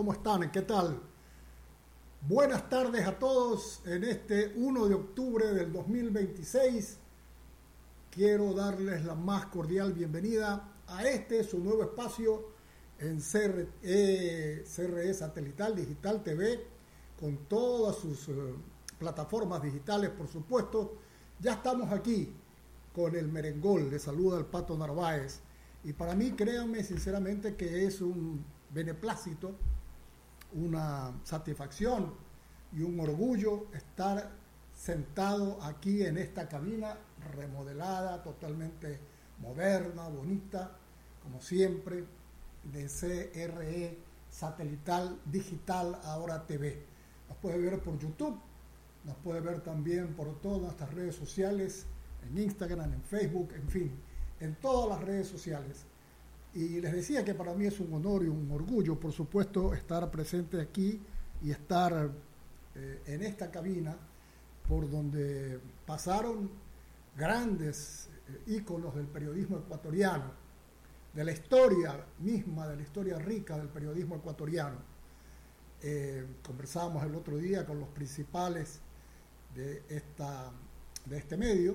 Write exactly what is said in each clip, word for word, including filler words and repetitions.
¿cómo están? ¿Qué tal? Buenas tardes a todos en este primero de octubre del dos mil veintiséis. Quiero darles la más cordial bienvenida a este, su nuevo espacio en C R E, C R E Satelital Digital T V, con todas sus uh, plataformas digitales, por supuesto. Ya estamos aquí con el merengol. Les saluda el Pato Narváez. Y para mí, créanme sinceramente que es un beneplácito, una satisfacción y un orgullo estar sentado aquí en esta cabina remodelada, totalmente moderna, bonita, como siempre, de C R E Satelital Digital Ahora T V. Nos puede ver por YouTube, nos puede ver también por todas nuestras redes sociales, en Instagram, en Facebook, en fin, en todas las redes sociales. Y les decía que para mí es un honor y un orgullo, por supuesto, estar presente aquí y estar eh, en esta cabina por donde pasaron grandes eh, íconos del periodismo ecuatoriano, de la historia misma, de la historia rica del periodismo ecuatoriano. Eh, conversamos el otro día con los principales de, esta, de este medio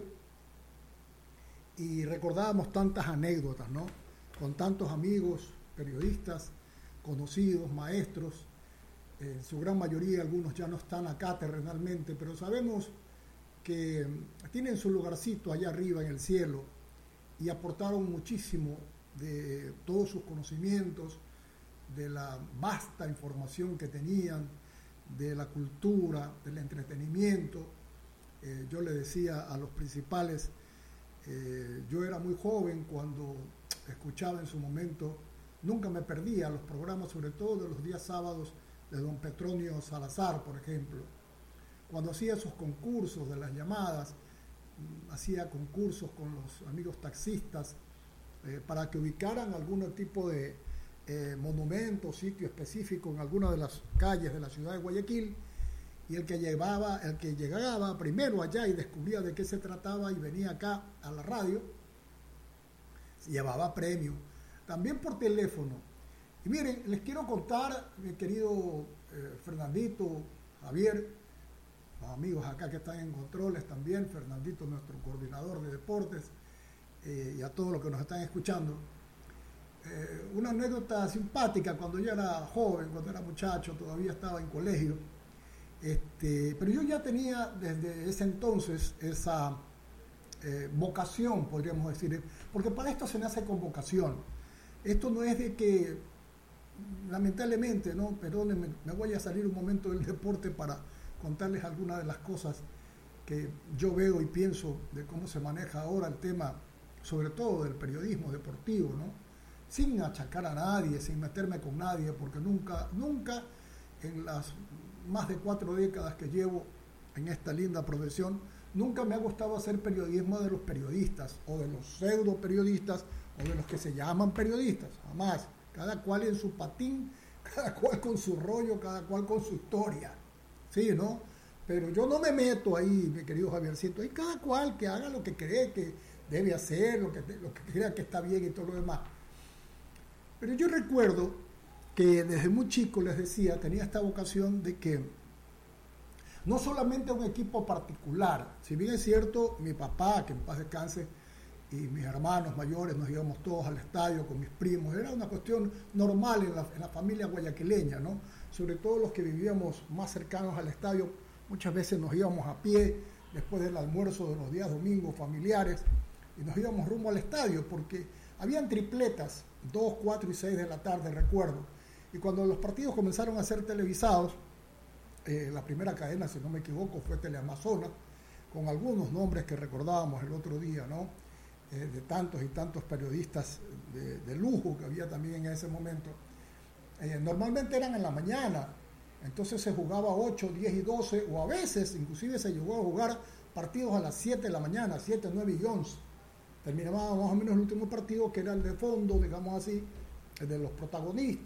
y recordábamos tantas anécdotas, ¿no? Con tantos amigos, periodistas, conocidos, maestros. En su gran mayoría algunos ya no están acá terrenalmente, pero sabemos que tienen su lugarcito allá arriba en el cielo y aportaron muchísimo de todos sus conocimientos, de la vasta información que tenían, de la cultura, del entretenimiento. Eh, yo le decía a los principales, eh, yo era muy joven cuando escuchaba en su momento, nunca me perdía los programas, sobre todo de los días sábados, de don Petronio Salazar, por ejemplo. Cuando hacía esos concursos de las llamadas, hacía concursos con los amigos taxistas eh, para que ubicaran algún tipo de eh, monumento, sitio específico en alguna de las calles de la ciudad de Guayaquil, y el que llevaba, el que llegaba primero allá y descubría de qué se trataba y venía acá a la radio, llevaba premio, también por teléfono. Y miren, les quiero contar, mi querido eh, Fernandito, Javier, los amigos acá que están en controles también, Fernandito, nuestro coordinador de deportes, eh, y a todos los que nos están escuchando, eh, una anécdota simpática cuando yo era joven, cuando era muchacho, todavía estaba en colegio, este, pero yo ya tenía desde ese entonces esa eh, vocación, podríamos decir, porque para esto se nace con vocación. Esto no es de que, lamentablemente, no, perdónenme, me voy a salir un momento del deporte para contarles algunas de las cosas que yo veo y pienso de cómo se maneja ahora el tema, sobre todo del periodismo deportivo, ¿no? Sin achacar a nadie, sin meterme con nadie, porque nunca, nunca en las más de cuatro décadas que llevo en esta linda profesión, nunca me ha gustado hacer periodismo de los periodistas o de los pseudo periodistas o de los que se llaman periodistas, jamás. Cada cual en su patín, cada cual con su rollo, cada cual con su historia, ¿sí, no? Pero yo no me meto ahí, mi querido Javiercito, y cada cual que haga lo que cree que debe hacer, lo que, lo que crea que está bien y todo lo demás. Pero yo recuerdo que desde muy chico, les decía, tenía esta vocación de que no solamente un equipo particular, si bien es cierto, mi papá, que en paz descanse, y mis hermanos mayores nos íbamos todos al estadio con mis primos, era una cuestión normal en la, en la familia guayaquileña, ¿no? Sobre todo los que vivíamos más cercanos al estadio, muchas veces nos íbamos a pie después del almuerzo de los días domingos familiares y nos íbamos rumbo al estadio porque habían tripletas, dos, cuatro y seis de la tarde, recuerdo, y cuando los partidos comenzaron a ser televisados, eh, la primera cadena, si no me equivoco, fue Teleamazonas, con algunos nombres que recordábamos el otro día, ¿no? Eh, de tantos y tantos periodistas de, de lujo que había también en ese momento. Eh, normalmente eran en la mañana, entonces se jugaba ocho, diez y doce, o a veces inclusive se llegó a jugar partidos a las siete de la mañana, siete, nueve y once. Terminaba más o menos el último partido, que era el de fondo, digamos así, el de los protagonistas.